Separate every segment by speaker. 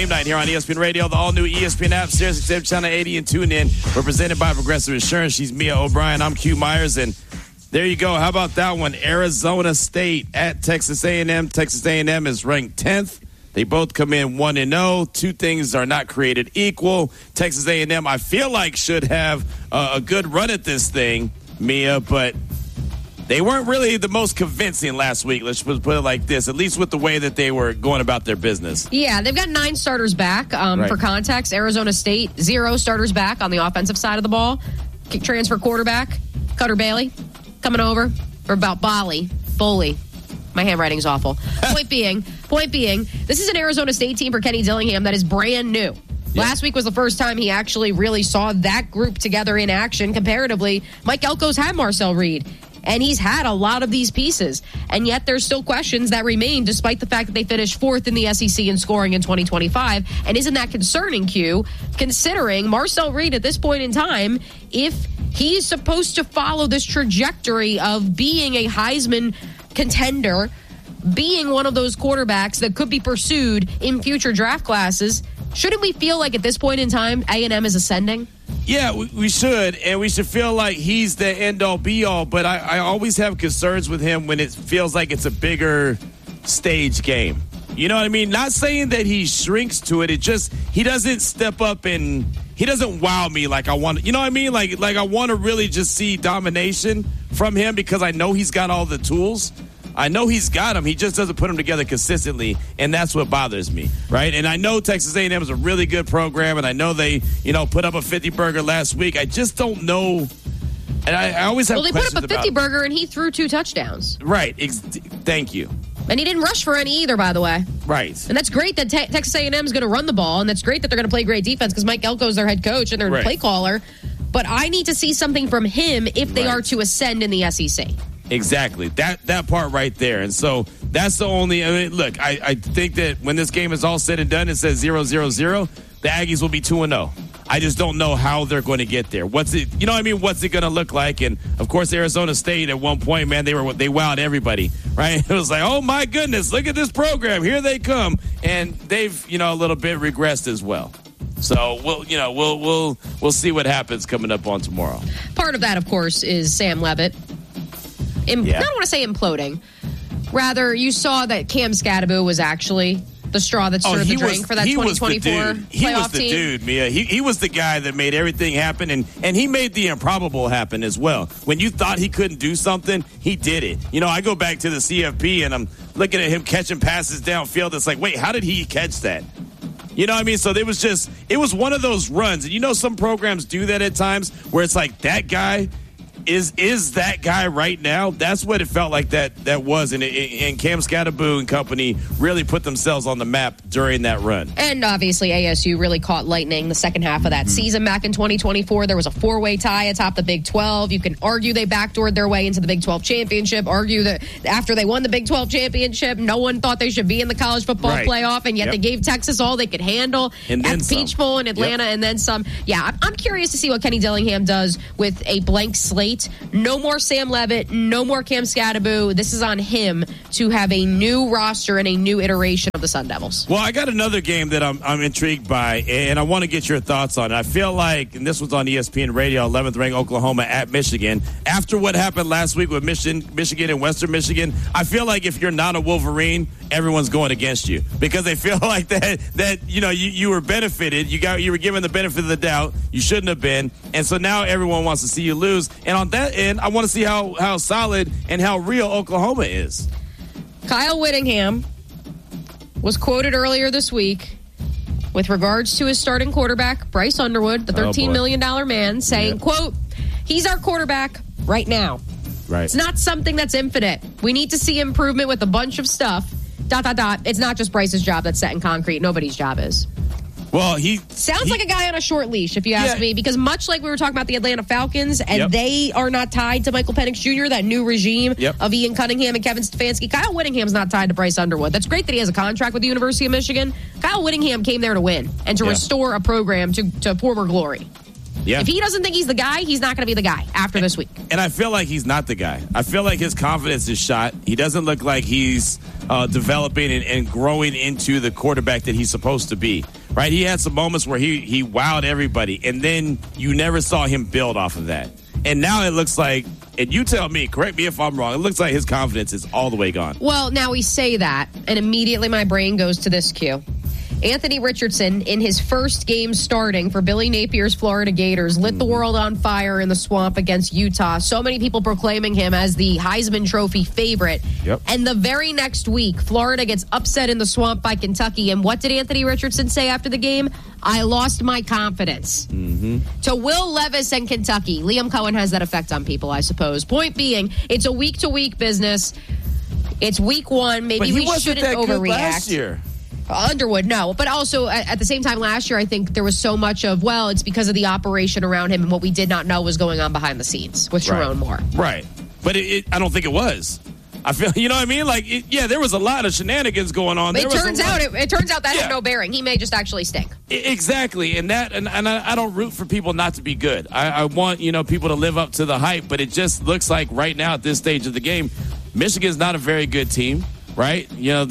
Speaker 1: Game Night here on ESPN Radio, the all-new ESPN app, SiriusXM Channel 80, and TuneIn. We're presented by Progressive Insurance. She's Mia O'Brien. I'm Q Myers, and there you go. How about that one? Arizona State at Texas A&M. Texas A&M is ranked 10th. They both come in 1-0. Two things are not created equal. Texas A&M, I feel like, should have a good run at this thing, Mia, but they weren't really the most convincing last week. Let's put it like this, at least with the way that they were going about their business.
Speaker 2: Yeah, they've got 9 starters back.
Speaker 1: Right.
Speaker 2: For context, Arizona State, 0 starters back on the offensive side of the ball. Transfer quarterback, Cutter Bailey, coming over for about Bolly. My handwriting's awful. Point being, this is an Arizona State team for Kenny Dillingham that is brand new. Yeah. Last week was the first time he actually really saw that group together in action. Comparatively, Mike Elko's had Marcel Reed, and he's had a lot of these pieces. And yet there's still questions that remain despite the fact that they finished 4th in the SEC in scoring in 2025. And isn't that concerning, Q, considering Marcel Reed at this point in time, if he's supposed to follow this trajectory of being a Heisman contender, being one of those quarterbacks that could be pursued in future draft classes, shouldn't we feel like at this point in time A&M is ascending?
Speaker 1: Yeah, we should, and we should feel like he's the end-all, be-all, but I always have concerns with him when it feels like it's a bigger stage game. You know what I mean? Not saying that he shrinks to it. It just, he doesn't step up and he doesn't wow me like I want. You know what I mean? Like I want to really just see domination from him because I know he's got all the tools. I know he's got them. He just doesn't put them together consistently, and that's what bothers me, right? And I know Texas A&M is a really good program, and I know they, put up a 50-burger last week. I just don't know. And I always have questions about.
Speaker 2: Well, they put up a 50-burger, and he threw 2 touchdowns.
Speaker 1: Right. Thank you.
Speaker 2: And he didn't rush for any either, by the way.
Speaker 1: Right.
Speaker 2: And that's great that Texas A&M is going to run the ball, and that's great that they're going to play great defense because Mike Elko is their head coach and their play caller. But I need to see something from him if they are to ascend in the SEC.
Speaker 1: Exactly. That part right there. And so that's the only, look, I think that when this game is all said and done, it says 0-0-0, the Aggies will be 2-0. I just don't know how they're going to get there. What's it going to look like? And of course, Arizona State at one point, man, they wowed everybody, right? It was like, oh my goodness, look at this program. Here they come. And they've, a little bit regressed as well. So we'll see what happens coming up on tomorrow.
Speaker 2: Part of that, of course, is Sam Leavitt. I don't want to say imploding. Rather, you saw that Cam Scadaboo was actually the straw that stirred the drink for that 2024 playoff team.
Speaker 1: He was the dude, Mia. He was the guy that made everything happen, and he made the improbable happen as well. When you thought he couldn't do something, he did it. I go back to the CFP, and I'm looking at him catching passes downfield. It's like, wait, how did he catch that? You know what I mean? So it was one of those runs. And some programs do that at times where it's like that guy is that guy right now. That's what it felt like that was. And Cam Scadaboo and company really put themselves on the map during that run.
Speaker 2: And obviously ASU really caught lightning the second half of that season back in 2024. There was a 4-way tie atop the Big 12. You can argue they backdoored their way into the Big 12 championship, argue that after they won the Big 12 championship, no one thought they should be in the college football playoff, and yet they gave Texas all they could handle
Speaker 1: and
Speaker 2: at the Peach Bowl in Atlanta and then some. Yeah, I'm curious to see what Kenny Dillingham does with a blank slate. No more Sam Leavitt, no more Cam Scadaboo. This is on him to have a new roster and a new iteration of the Sun Devils.
Speaker 1: Well, I got another game that I'm intrigued by, and I want to get your thoughts on it. I feel like, and this was on ESPN Radio, 11th ranked Oklahoma at Michigan. After what happened last week with Michigan and Western Michigan, I feel like if you're not a Wolverine, everyone's going against you because they feel like that you were benefited. You were given the benefit of the doubt. You shouldn't have been, and so now everyone wants to see you lose. And on that end, I want to see how solid and how real Oklahoma is.
Speaker 2: Kyle Whittingham was quoted earlier this week with regards to his starting quarterback, Bryce Underwood, the $13 million man, saying, quote, he's our quarterback right now.
Speaker 1: Right.
Speaker 2: It's not something that's infinite. We need to see improvement with a bunch of stuff. ... It's not just Bryce's job that's set in concrete. Nobody's job is.
Speaker 1: Well, he
Speaker 2: sounds like a guy on a short leash, if you ask me, because much like we were talking about the Atlanta Falcons, and they are not tied to Michael Penix Jr., that new regime of Ian Cunningham and Kevin Stefanski. Kyle Whittingham's not tied to Bryce Underwood. That's great that he has a contract with the University of Michigan. Kyle Whittingham came there to win and to restore a program to former glory. If he doesn't think he's the guy, he's not going to be the guy after this week.
Speaker 1: And I feel like he's not the guy. I feel like his confidence is shot. He doesn't look like he's developing and growing into the quarterback that he's supposed to be. Right? He had some moments where he wowed everybody, and then you never saw him build off of that. And now it looks like, and you tell me, correct me if I'm wrong, it looks like his confidence is all the way gone.
Speaker 2: Well, now we say that, and immediately my brain goes to this cue. Anthony Richardson, in his first game starting for Billy Napier's Florida Gators, lit the world on fire in the swamp against Utah. So many people proclaiming him as the Heisman Trophy favorite.
Speaker 1: Yep.
Speaker 2: And the very next week, Florida gets upset in the swamp by Kentucky. And what did Anthony Richardson say after the game? I lost my confidence. To Will Levis and Kentucky. Liam Cohen has that effect on people, I suppose. Point being, it's a week-to-week business. It's week one. Maybe we shouldn't overreact.
Speaker 1: Good last year.
Speaker 2: Underwood, no. But also, at the same time, last year, I think there was so much of, well, it's because of the operation around him and what we did not know was going on behind the scenes with Sharon Moore.
Speaker 1: Right. But I don't think it was. I feel, you know what I mean? Like, there was a lot of shenanigans going on.
Speaker 2: It turns out that had no bearing. He may just actually stink.
Speaker 1: Exactly. And I don't root for people not to be good. I want, people to live up to the hype, but it just looks like right now at this stage of the game, Michigan's not a very good team, right?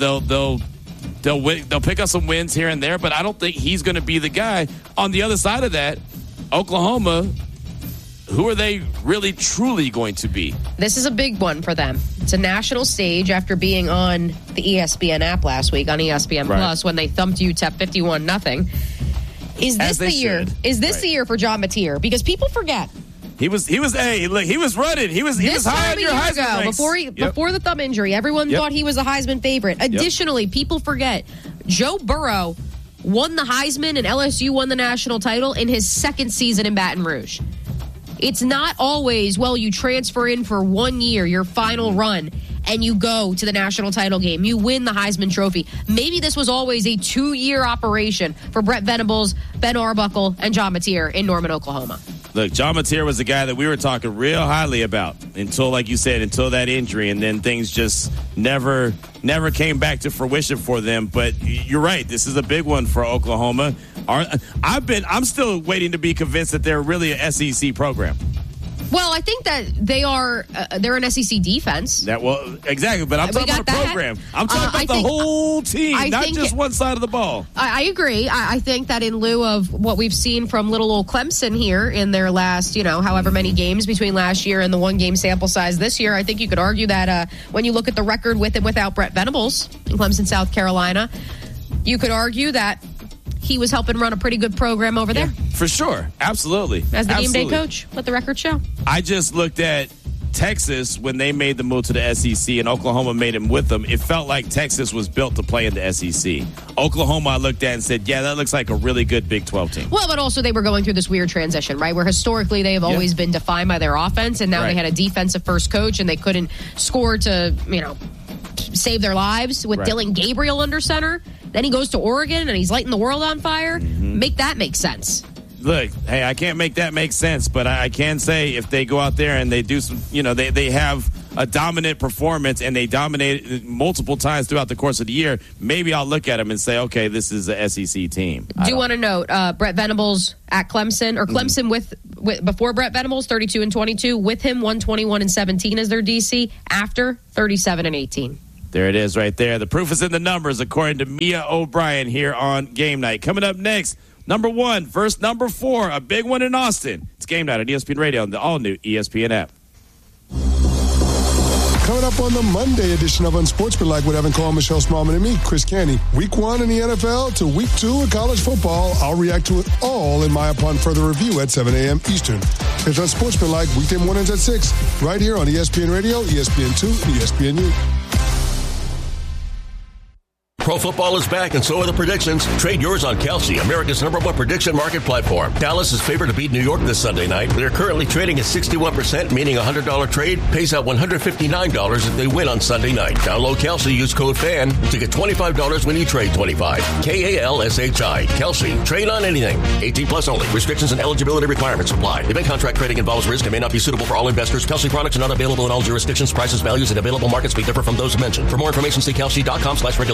Speaker 1: They'll pick up some wins here and there, but I don't think he's going to be the guy. On the other side of that, Oklahoma, who are they really, truly going to be?
Speaker 2: This is a big one for them. It's a national stage after being on the ESPN app last week on ESPN Plus when they thumped UTEP 51-0. Is this the year? Is this the year for John Mateer? Because people forget.
Speaker 1: He was running. He was high on your Heisman ranks.
Speaker 2: Before the thumb injury, everyone thought he was a Heisman favorite. Additionally, people forget Joe Burrow won the Heisman and LSU won the national title in his second season in Baton Rouge. It's not always, you transfer in for 1 year, your final run, and you go to the national title game. You win the Heisman Trophy. Maybe this was always a 2-year operation for Brett Venables, Ben Arbuckle, and John Mateer in Norman, Oklahoma.
Speaker 1: Look, John Mateer was the guy that we were talking real highly about until, like you said, until that injury, and then things just never came back to fruition for them. But you're right, this is a big one for Oklahoma. I'm still waiting to be convinced that they're really an SEC program.
Speaker 2: Well, I think that they're an SEC defense.
Speaker 1: Exactly, but I'm talking about a program. I'm talking about the whole team, not just one side of the ball.
Speaker 2: I agree. I think that in lieu of what we've seen from little old Clemson here in their last, however many games between last year and the 1-game sample size this year, I think you could argue that when you look at the record with and without Brett Venables in Clemson, South Carolina, you could argue that he was helping run a pretty good program over there.
Speaker 1: For sure. Absolutely.
Speaker 2: As the game day coach, let the record show.
Speaker 1: I just looked at Texas when they made the move to the SEC and Oklahoma made him with them. It felt like Texas was built to play in the SEC. Oklahoma, I looked at and said, that looks like a really good Big 12 team.
Speaker 2: Well, but also they were going through this weird transition, right, where historically they have always been defined by their offense, and now they had a defensive first coach and they couldn't score to, save their lives with Dylan Gabriel under center. Then he goes to Oregon and he's lighting the world on fire. Make that make sense.
Speaker 1: Look, hey, I can't make that make sense, but I can say if they go out there and they do some, they have a dominant performance and they dominate multiple times throughout the course of the year, maybe I'll look at them and say, okay, this is a SEC team.
Speaker 2: Do want to note, Brett Venables at Clemson, or Clemson with before Brett Venables, 32-22, with him 121-17 as their DC, after 37-18.
Speaker 1: There it is right there. The proof is in the numbers, according to Mia O'Brien here on Game Night. Coming up next, number 1 versus number 4, a big one in Austin. It's Game Night on ESPN Radio on the all-new ESPN app.
Speaker 3: Coming up on the Monday edition of Unsportsmanlike with Evan Cole, Michelle Smallman, and me, Chris Canty. Week 1 in the NFL to Week 2 in college football. I'll react to it all in my upon further review at 7 a.m. Eastern. It's Unsportsmanlike, weekday mornings at 6, right here on ESPN Radio, ESPN2, and ESPNU.
Speaker 4: Pro football is back, and so are the predictions. Trade yours on Kalshi, America's #1 prediction market platform. Dallas is favored to beat New York this Sunday night. They're currently trading at 61%, meaning a $100 trade pays out $159 if they win on Sunday night. Download Kalshi, use code FAN to get $25 when you trade $25. Kalshi. Kalshi. Trade on anything. 18 plus only. Restrictions and eligibility requirements apply. Event contract trading involves risk and may not be suitable for all investors. Kalshi products are not available in all jurisdictions. Prices, values, and available markets may differ from those mentioned. For more information, see Kalshi.com/regulatory.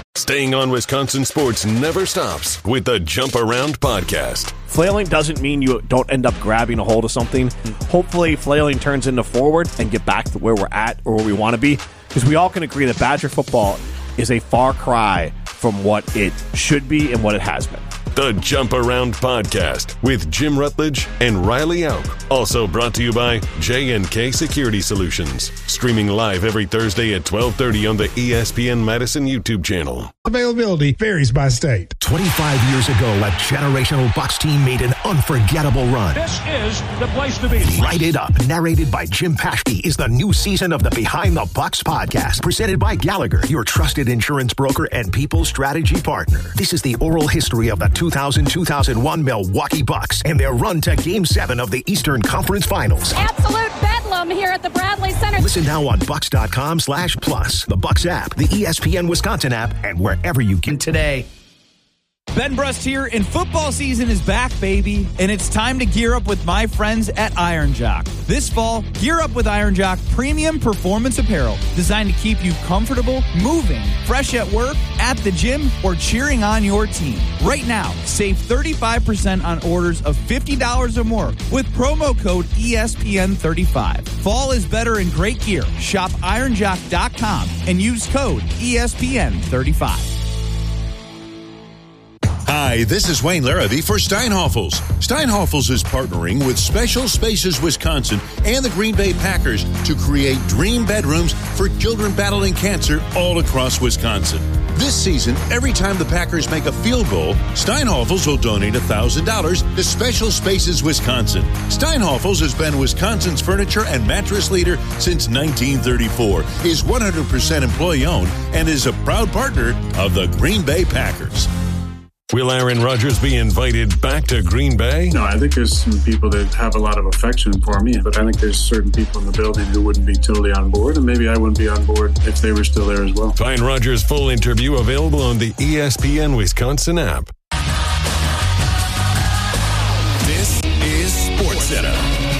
Speaker 5: Staying on Wisconsin sports never stops with the Jump Around podcast.
Speaker 6: Flailing doesn't mean you don't end up grabbing a hold of something. Hopefully, flailing turns into forward and get back to where we're at or where we want to be. Because we all can agree that Badger football is a far cry from what it should be and what it has been.
Speaker 5: The Jump Around podcast with Jim Rutledge and Riley Auk. Also brought to you by J&K Security Solutions. Streaming live every Thursday at 12:30 on the ESPN Madison YouTube channel.
Speaker 7: Availability varies by state.
Speaker 8: 25 years ago, a generational Bucks team made an unforgettable run.
Speaker 9: This is the place to be.
Speaker 8: Light It Up, narrated by Jim Paschke, is the new season of the Behind the Bucks podcast, presented by Gallagher, your trusted insurance broker and people strategy partner. This is the oral history of the 2000-2001 Milwaukee Bucks and their run to Game 7 of the Eastern Conference Finals.
Speaker 10: Absolute bedlam here at the Bradley Center.
Speaker 8: Listen now on Bucks.com/plus, the Bucks app, the ESPN Wisconsin app, and wherever you get today.
Speaker 11: Ben Brust here, and football season is back, baby, and it's time to gear up with my friends at Iron Jock. This fall, gear up with Iron Jock premium performance apparel designed to keep you comfortable, moving, fresh at work, at the gym, or cheering on your team. Right now, save 35% on orders of $50 or more with promo code ESPN35. Fall is better in great gear. Shop ironjock.com and use code ESPN35.
Speaker 12: Hi, this is Wayne Larrabee for Steinhoffels. Steinhoffels is partnering with Special Spaces Wisconsin and the Green Bay Packers to create dream bedrooms for children battling cancer all across Wisconsin. This season, every time the Packers make a field goal, Steinhoffels will donate $1,000 to Special Spaces Wisconsin. Steinhoffels has been Wisconsin's furniture and mattress leader since 1934, is 100% employee-owned, and is a proud partner of the Green Bay Packers.
Speaker 5: Will Aaron Rodgers be invited back to Green Bay?
Speaker 13: No, I think there's some people that have a lot of affection for me, but I think there's certain people in the building who wouldn't be totally on board, and maybe I wouldn't be on board if they were still there as well.
Speaker 5: Find Rodgers' full interview available on the ESPN Wisconsin app.
Speaker 12: This is SportsCenter.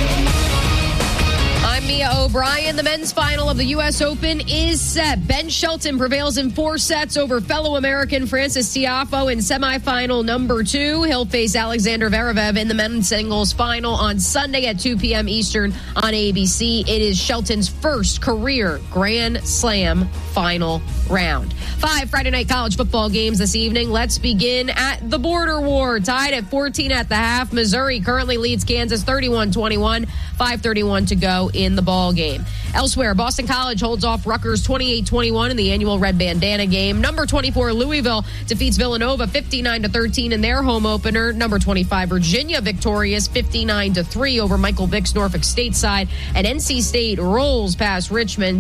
Speaker 2: I'm Mia O'Brien. The men's final of the U.S. Open is set. Ben Shelton prevails in 4 sets over fellow American Francis Tiafoe in semifinal number 2. He'll face Alexander Zverev in the men's singles final on Sunday at 2 p.m. Eastern on ABC. It is Shelton's first career Grand Slam final round. 5 Friday night college football games this evening. Let's begin at the Border War. Tied at 14 at the half. Missouri currently leads Kansas 31-21. 5:31 to go in the ball game. Elsewhere, Boston College holds off Rutgers 28-21 in the annual Red Bandana game. Number 24 Louisville defeats Villanova 59-13 in their home opener. Number 25 Virginia victorious 59-3 over Michael Vick's Norfolk State side. And NC State rolls past Richmond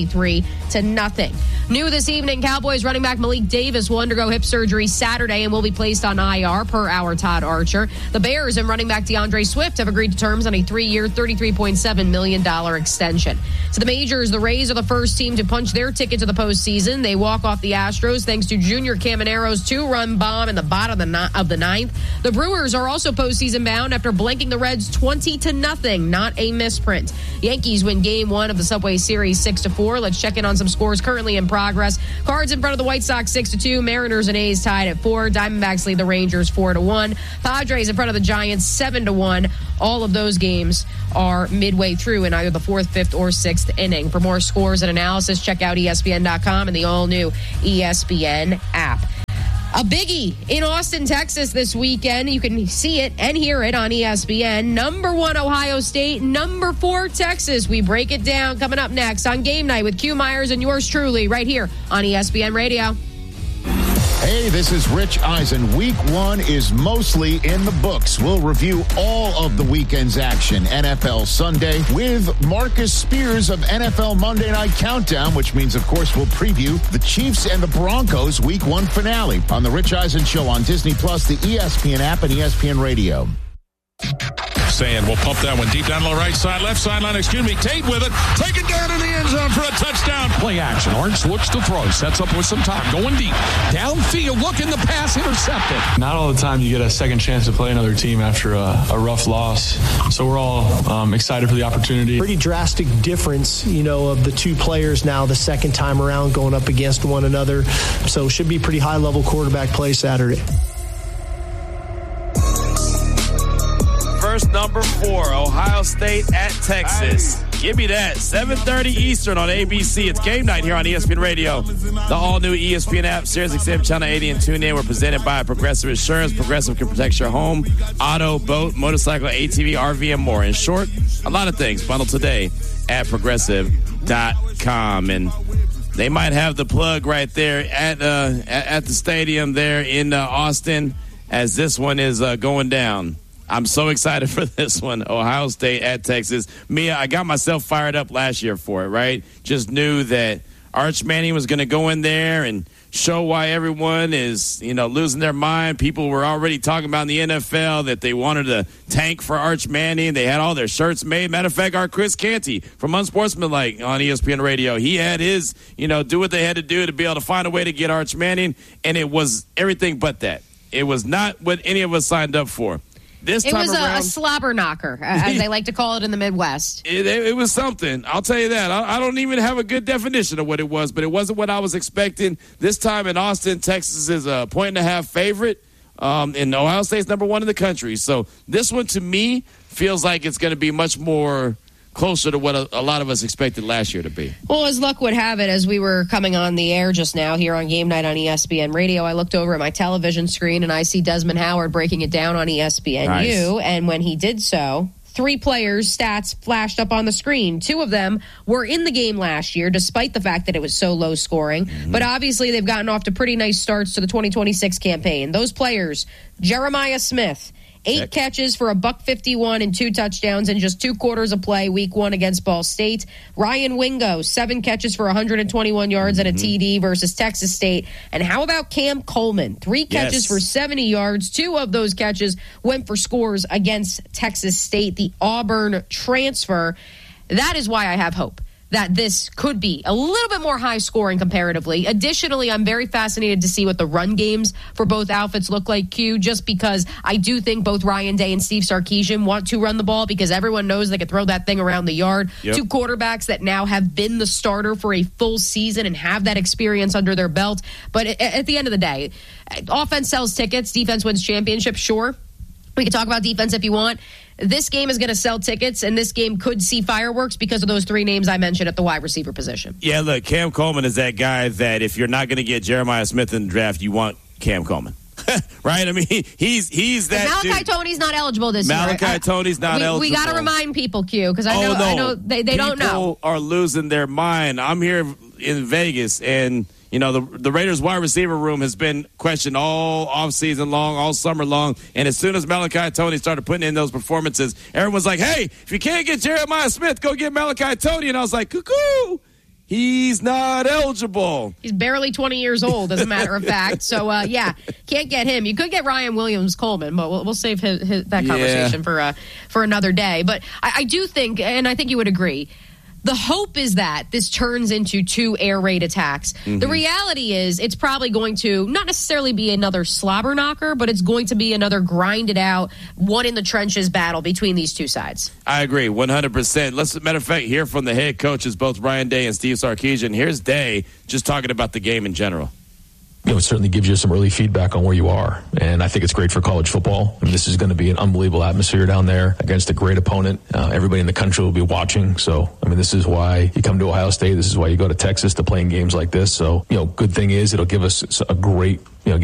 Speaker 2: 73-0. New this evening, Cowboys running back Malik Davis will undergo hip surgery Saturday and will be placed on IR per our Todd Archer. The Bears and running back DeAndre Swift have agreed to terms on a 3-year, $33.7 million extension. To the majors, the Rays are the first team to punch their ticket to the postseason. They walk off the Astros thanks to Junior Camanero's 2-run bomb in the bottom of the ninth. The Brewers are also postseason bound after blanking the Reds 20-0, not a misprint. Yankees win Game 1 of the Subway Series 6-4. Let's check in on some scores currently in progress. Cards in front of the White Sox 6-2. Mariners and A's tied at 4. Diamondbacks lead the Rangers 4-1. Padres in front of the Giants 7-1. All of those games are midway through in either the 4th, 5th, or 6th inning. For more scores and analysis, check out ESPN.com and the all-new ESPN app. A biggie in Austin, Texas this weekend. You can see it and hear it on ESPN. Number 1, Ohio State. Number 4, Texas. We break it down coming up next on Game Night with Q Myers and yours truly right here on ESPN Radio.
Speaker 14: Hey, this is Rich Eisen. Week 1 is mostly in the books. We'll review all of the weekend's action. NFL Sunday with Marcus Spears of NFL Monday Night Countdown, which means, of course, we'll preview the Chiefs and the Broncos Week 1 finale on The Rich Eisen Show on Disney+, the ESPN app, and ESPN Radio.
Speaker 9: saying, we'll pump that one deep down to the right side, left sideline, Tate with it. Take it down in the end zone for a touchdown.
Speaker 15: Play action. Orange looks to throw. Sets up with some time. Going deep. Downfield. Looking the pass. Intercepted.
Speaker 16: Not all the time you get a second chance to play another team after a rough loss. So we're all excited for the opportunity.
Speaker 17: Pretty drastic difference, of the two players now the second time around going up against one another. So should be pretty high-level quarterback play Saturday.
Speaker 1: First, number 4, Ohio State at Texas. Give me that. 7:30 Eastern on ABC. It's game night here on ESPN Radio. The all-new ESPN app, SiriusXM Channel 80, and TuneIn were presented by Progressive Insurance. Progressive can protect your home, auto, boat, motorcycle, ATV, RV, and more. In short, a lot of things. Bundle today at Progressive.com. And they might have the plug right there at the stadium there in Austin as this one is going down. I'm so excited for this one. Ohio State at Texas. Mia, I got myself fired up last year for it, right? Just knew that Arch Manning was going to go in there and show why everyone is, losing their mind. People were already talking about in the NFL that they wanted to tank for Arch Manning. They had all their shirts made. Matter of fact, our Chris Canty from Unsportsmanlike on ESPN Radio, he had his, do what they had to do to be able to find a way to get Arch Manning, and it was everything but that. It was not what any of us signed up for. It
Speaker 2: was a slobber knocker, as they like to call it in the Midwest.
Speaker 1: It was something. I'll tell you that. I don't even have a good definition of what it was, but it wasn't what I was expecting. This time in Austin, Texas is a 1.5 favorite, and Ohio State's number 1 in the country. So this one, to me, feels like it's going to be much more closer to what a lot of us expected last year to be.
Speaker 2: Well, as luck would have it, as we were coming on the air just now here on Game Night on ESPN Radio, I looked over at my television screen and I see Desmond Howard breaking it down on ESPNU. Nice. And when he did so, 3 players' stats flashed up on the screen. 2 of them were in the game last year, despite the fact that it was so low scoring. Mm-hmm. But obviously, they've gotten off to pretty nice starts to the 2026 campaign. Those players, Jeremiah Smith, 8 catches for $151 and 2 touchdowns in just 2 quarters of play week 1 against Ball State. Ryan Wingo, 7 catches for 121 yards and a TD versus Texas State. And how about Cam Coleman? 3 catches for 70 yards. 2 of those catches went for scores against Texas State, the Auburn transfer. That is why I have hope that this could be a little bit more high scoring comparatively. Additionally, I'm very fascinated to see what the run games for both outfits look like, Q, just because I do think both Ryan Day and Steve Sarkisian want to run the ball because everyone knows they can throw that thing around the yard. Yep. 2 quarterbacks that now have been the starter for a full season and have that experience under their belt. But at the end of the day, offense sells tickets, defense wins championships, sure. We can talk about defense if you want. This game is going to sell tickets, and this game could see fireworks because of those 3 names I mentioned at the wide receiver position.
Speaker 1: Yeah, look, Cam Coleman is that guy that if you're not going to get Jeremiah Smith in the draft, you want Cam Coleman. Right? I mean, he's that
Speaker 2: Malachi Tony's not eligible this year.
Speaker 1: Malachi Tony's not eligible.
Speaker 2: We got to remind people, Q, because I know they don't know.
Speaker 1: People are losing their mind. I'm here in Vegas, and the Raiders wide receiver room has been questioned all offseason long, all summer long. And as soon as Malachi Tony started putting in those performances, everyone's like, hey, if you can't get Jeremiah Smith, go get Malachi Tony. And I was like, cuckoo, he's not eligible.
Speaker 2: He's barely 20 years old, as a matter of fact. So, can't get him. You could get Ryan Williams-Coleman, but we'll save that conversation for another day. But I do think, and I think you would agree, the hope is that this turns into 2 air raid attacks. Mm-hmm. The reality is it's probably going to not necessarily be another slobber knocker, but it's going to be another grinded out, one in the trenches battle between these 2 sides.
Speaker 1: I agree, 100%. Let's, matter of fact, hear from the head coaches, both Ryan Day and Steve Sarkisian. Here's Day just talking about the game in general.
Speaker 18: It certainly gives you some early feedback on where you are. And I think it's great for college football. I mean, this is going to be an unbelievable atmosphere down there against a great opponent. Everybody in the country will be watching. So, I mean, this is why you come to Ohio State. This is why you go to Texas to play in games like this. So, good thing is it'll give us a great,